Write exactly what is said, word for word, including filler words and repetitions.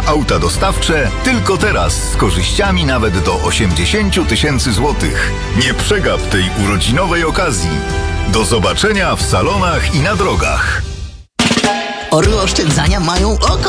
Auta dostawcze tylko teraz z korzyściami nawet do osiemdziesiąt tysięcy złotych. Nie przegap tej urodzinowej okazji. Do zobaczenia w salonach i na drogach. Orły oszczędzania mają oko.